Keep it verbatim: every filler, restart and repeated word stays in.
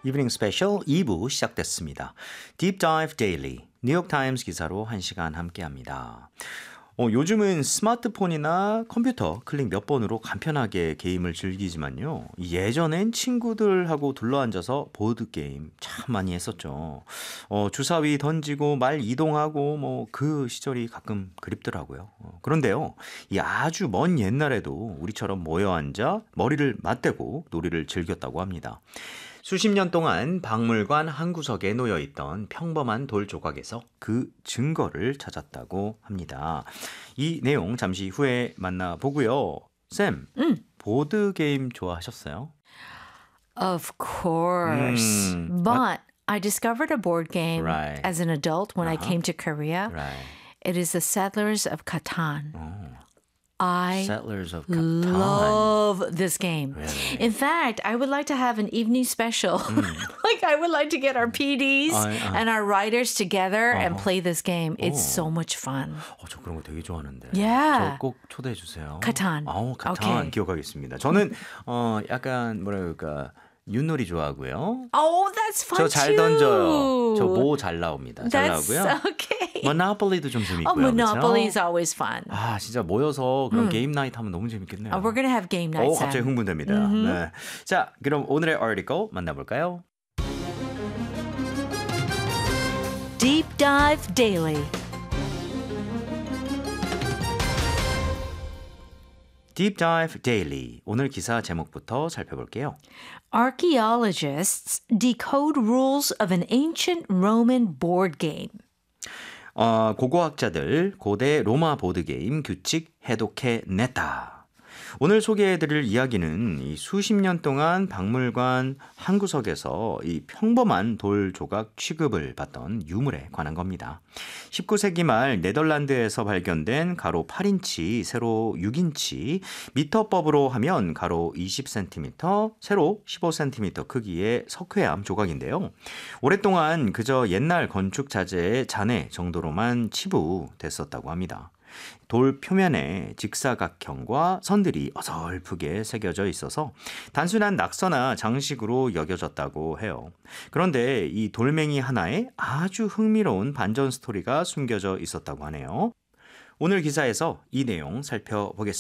이브닝 스페셜 이 부 시작됐습니다. Deep Dive Daily, 뉴욕타임스 기사로 한 시간 함께합니다. 어, 요즘은 스마트폰이나 컴퓨터 클릭 몇 번으로 간편하게 게임을 즐기지만요. 예전엔 친구들하고 둘러앉아서 보드게임 참 많이 했었죠. 어, 주사위 던지고 말 이동하고 뭐 그 시절이 가끔 그립더라고요. 어, 그런데요. 이 아주 먼 옛날에도 우리처럼 모여 앉아 머리를 맞대고 놀이를 즐겼다고 합니다. 수십 년 동안 박물관 한 구석에 놓여있던 평범한 돌 조각에서 그 증거를 찾았다고 합니다. 이 내용 잠시 후에 만나보고요. 쌤, 음. 보드게임 좋아하셨어요? Of course. 음, But I discovered a board game Right. as an adult when I Uh-huh. came to Korea. Right. It is the Settlers of Catan. Oh, I Settlers of Catan. love this game. Really? In fact, I would like to have an evening special. Like I would like to get our P Ds Uh, uh. and our writers together and Uh-huh. play this game. It's Oh. so much fun. 어, 저 그런 거 되게 좋아하는데. Yeah. 저 꼭 초대해 주세요. 카탄. 아우, 카탄 Okay. 기억하겠습니다. 저는 어 약간 뭐라 그럴까 윷놀이 좋아하고요. Oh, that's fun 저 잘 too. 던져요. 저 모 잘 나옵니다. 잘 That's 나오고요. okay. 모노폴리도 좀 Oh, 재밌고요. Monopoly is 그렇죠? always fun. 아, 진짜 모여서 그런 게임 나이트 하면 너무 재밌겠네요. Uh, we're going to have game night. 오, 갑자기 흥분됩니다. 네. 자, 그럼 오늘의 article 만나볼까요? Deep Dive Daily. Deep Dive Daily. 오늘 기사 제목부터 살펴볼게요. Archaeologists decode rules of an ancient Roman board game. 어, 고고학자들 고대 로마 보드게임 규칙 해독해냈다. 오늘 소개해드릴 이야기는 이 수십 년 동안 박물관 한 구석에서 이 평범한 돌 조각 취급을 받던 유물에 관한 겁니다. 십구 세기 말 네덜란드에서 발견된 가로 팔 인치, 세로 육 인치, 미터법으로 하면 가로 이십 센티미터, 세로 십오 센티미터 크기의 석회암 조각인데요. 오랫동안 그저 옛날 건축 자재의 잔해 정도로만 치부됐었다고 합니다. 돌 표면에 직사각형과 선들이 어설프게 새겨져 있어서 단순한 낙서나 장식으로 여겨졌다고 해요. 그런데 이 돌멩이 하나에 아주 흥미로운 반전 스토리가 숨겨져 있었다고 하네요. 오늘 기사에서 이 내용 살펴보겠습니다.